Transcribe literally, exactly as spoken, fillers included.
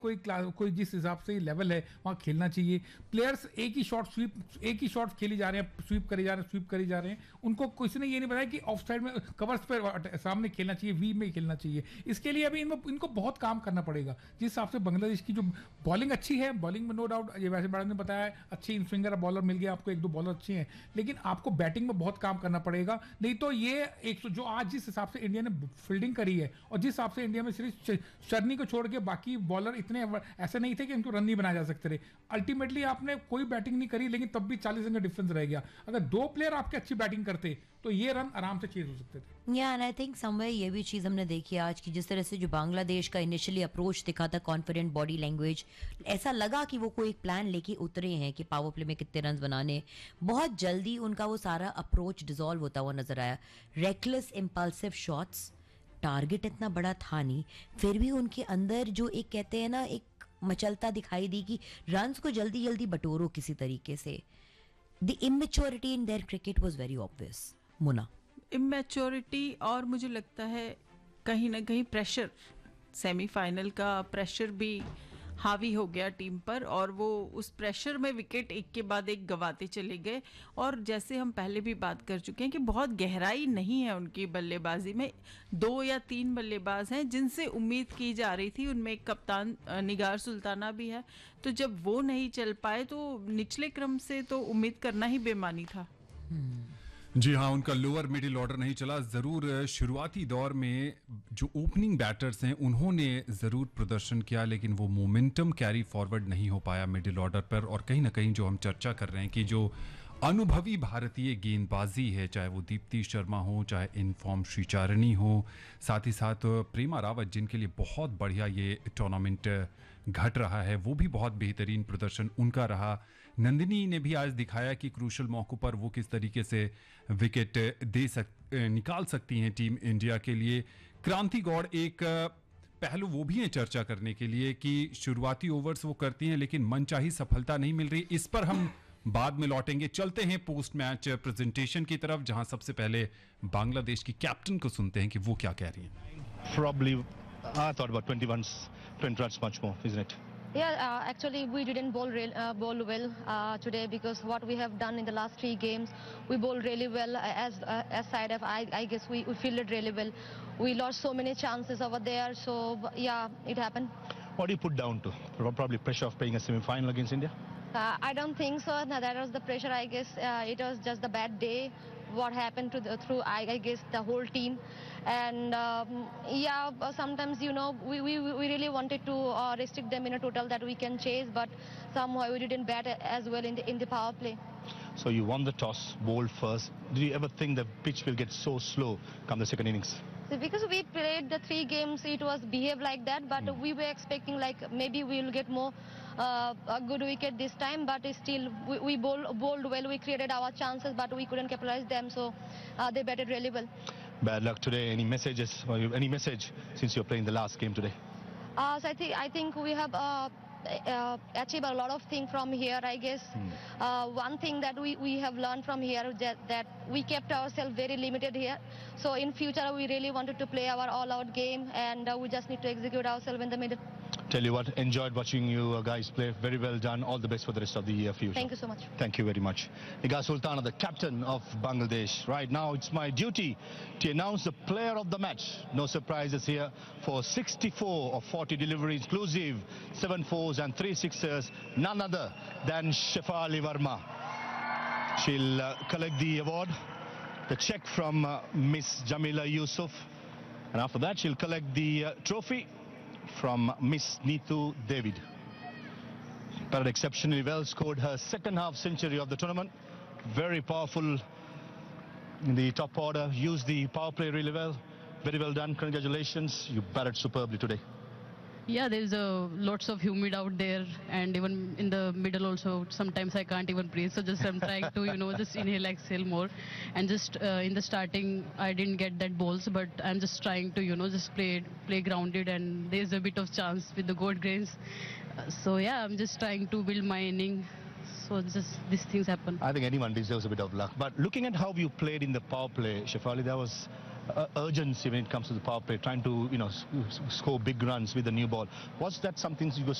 कोई क्लास कोई जिस हिसाब से लेवल है वहाँ खेलना चाहिए। प्लेयर्स एक ही शॉट स्वीप एक ही शॉट खेली जा रहे हैं, स्वीप करे जा रहे हैं स्वीप करे जा रहे हैं। उनको किसी ने ये नहीं बताया कि ऑफ साइड में कवर्स पर सामने खेलना चाहिए, वी में खेलना चाहिए। इसके लिए अभी इनको इनको बहुत काम करना पड़ेगा। जिस हिसाब से बांग्लादेश की जो बॉलिंग अच्छी है, बॉलिंग में नो डाउट ये वैसे मैडम ने बताया अच्छी इन स्विंगर बॉलर मिल गया आपको, एक दो बॉलर अच्छे हैं, लेकिन आपको बैटिंग में बहुत काम करना पड़ेगा। नहीं तो ये एक जो आज जिस हिसाब से इंडिया ने फील्डिंग करी है और जिस हिसाब से इंडिया में सिर्फ शर्नी को छोड़ के बाकी बॉलर इतने ऐसे नहीं थे कि इनको रन नहीं बनाया जा सकते थे। अल्टीमेटली आपने कोई बैटिंग नहीं करी, लेकिन तब भी चालीस रन का डिफरेंस रह गया। अगर दो प्लेयर आपके अच्छी बैटिंग करते तो ये रन आराम से चेज हो सकते थे। या एंड आई थिंक समवेयर ये भी चीज़ हमने देखी आज की, जिस तरह से जो बांग्लादेश का इनिशियली अप्रोच दिखा था, कॉन्फिडेंट बॉडी लैंग्वेज, ऐसा लगा कि वो कोई एक प्लान लेके उतरे हैं कि पावर प्ले में कितने रन बनाने। बहुत जल्दी उनका वो सारा अप्रोच डिसॉल्व होता हुआ नजर आया। रेकलेस इंपल्सिव शॉट्स, टारगेट इतना बड़ा था नहीं, फिर भी उनके अंदर जो एक कहते हैं ना एक मचलता दिखाई दी कि रन्स को जल्दी जल्दी बटोरो किसी तरीके से। The immaturity in their cricket was very obvious. Muna, immaturity और मुझे लगता है कहीं ना कहीं प्रेशर, सेमीफाइनल का प्रेशर भी हावी हो गया टीम पर, और वो उस प्रेशर में विकेट एक के बाद एक गंवाते चले गए। और जैसे हम पहले भी बात कर चुके हैं कि बहुत गहराई नहीं है उनकी बल्लेबाजी में, दो या तीन बल्लेबाज हैं जिनसे उम्मीद की जा रही थी, उनमें एक कप्तान निगार सुल्ताना भी है। तो जब वो नहीं चल पाए तो निचले क्रम से तो उम्मीद करना ही बेमानी था। जी हाँ, उनका लोअर मिडिल ऑर्डर नहीं चला। ज़रूर शुरुआती दौर में जो ओपनिंग बैटर्स हैं उन्होंने ज़रूर प्रदर्शन किया, लेकिन वो मोमेंटम कैरी फॉरवर्ड नहीं हो पाया मिडिल ऑर्डर पर। और कहीं ना कहीं जो हम चर्चा कर रहे हैं कि जो अनुभवी भारतीय गेंदबाजी है, चाहे वो दीप्ति शर्मा हो, चाहे इनफॉर्म श्रीचारणी हो, साथ ही साथ प्रेमा रावत जिनके लिए बहुत बढ़िया ये टूर्नामेंट घट रहा है, वो भी बहुत बेहतरीन प्रदर्शन उनका रहा। नंदिनी ने भी आज दिखाया कि क्रूशल मौकों पर वो किस तरीके से विकेट दे सक निकाल सकती हैं टीम इंडिया के लिए। क्रांति गौड़ एक पहलू वो भी है चर्चा करने के लिए कि शुरुआती ओवर्स वो करती हैं लेकिन मनचाही सफलता नहीं मिल रही। इस पर हम बाद में लौटेंगे। चलते हैं पोस्ट मैच प्रेजेंटेशन की तरफ, जहां सबसे पहले बांग्लादेश की कैप्टन को सुनते हैं कि वो क्या कह रही हैं। Probably, I thought about twenty runs, twenty runs much more, isn't it? Yeah, uh, actually we didn't bowl real, uh, bowl well uh, today, because what we have done in the last three games, we bowled really well. As uh, as side of, I, I guess we, we fielded really well. We lost so many chances over there, so yeah, it happened. What do you put down to? Probably pressure of playing a semi-final against India? Uh, I don't think so. No, that was the pressure. I guess uh, it was just the bad day. What happened to the, through I, I guess the whole team, and um, yeah, sometimes you know we, we we really wanted to uh, restrict them in a total that we can chase, but somehow we didn't bat as well in the in the power play. So you won the toss, bowled first. Did you ever think the pitch will get so slow come the second innings? So because we played the three games, it was behaved like that, but mm. we were expecting like maybe we will get more uh, a good wicket this time, but still we, we bowled, bowled well. We created our chances, but we couldn't capitalize them, so uh, they batted really well. Bad luck today. Any messages? Or any message since you're playing the last game today? Uh, so I think I think we have. Uh, Uh, achieve a lot of things from here, I guess. Hmm. Uh, one thing that we, we have learned from here that, that we kept ourselves very limited here. So in future we really wanted to play our all-out game, and uh, we just need to execute ourselves in the middle. Tell you what, enjoyed watching you guys play. Very well done. All the best for the rest of the year future. Thank you so much. Thank you very much. Nigar Sultana, the captain of Bangladesh. Right now it's my duty to announce the player of the match. No surprises here. For sixty-four of forty deliveries, inclusive seven fours and three sixers, none other than Shefali Verma. She'll uh, collect the award, the check from uh, Miss Jamila Yusuf, and after that she'll collect the uh, trophy from Miss Neetu David. But exceptionally well, scored her second half century of the tournament. Very powerful in the top order, used the power play really well. Very well done, congratulations, you batted superbly today. Yeah, there's uh, lots of humid out there, and even in the middle also sometimes I can't even breathe, so just I'm trying to, you know, just inhale, exhale more. And just uh, in the starting I didn't get that balls, but I'm just trying to, you know, just play play grounded, and there's a bit of chance with the gold grains. Uh, so yeah, I'm just trying to build my inning. So just these things happen. I think anyone deserves a bit of luck. But looking at how you played in the power play, Shefali, there was uh, urgency when it comes to the power play, trying to, you know, s- s- score big runs with the new ball. Was that something you were